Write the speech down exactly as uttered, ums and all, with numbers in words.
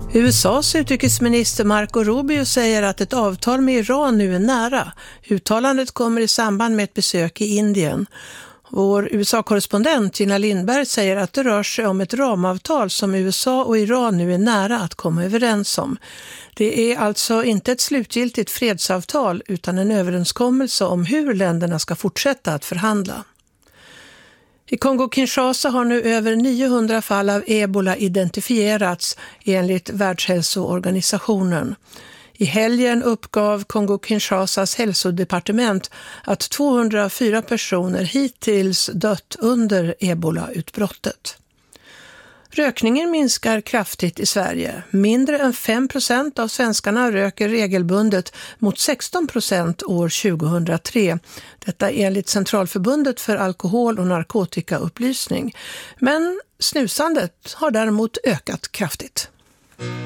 U S A:s utrikesminister Marco Rubio säger att ett avtal med Iran nu är nära. Uttalandet kommer i samband med ett besök i Indien. Vår U S A-korrespondent Gina Lindberg säger att det rör sig om ett ramavtal som U S A och Iran nu är nära att komma överens om. Det är alltså inte ett slutgiltigt fredsavtal utan en överenskommelse om hur länderna ska fortsätta att förhandla. I Kongo-Kinshasa har nu över niohundra fall av ebola identifierats enligt Världshälsoorganisationen. I helgen uppgav Kongo-Kinshasas hälsodepartement att tvåhundrafyra personer hittills dött under ebola-utbrottet. Rökningen minskar kraftigt i Sverige. Mindre än fem procent av svenskarna röker regelbundet mot sexton procent år tjugohundratre. Detta enligt Centralförbundet för alkohol- och narkotikaupplysning. Men snusandet har däremot ökat kraftigt.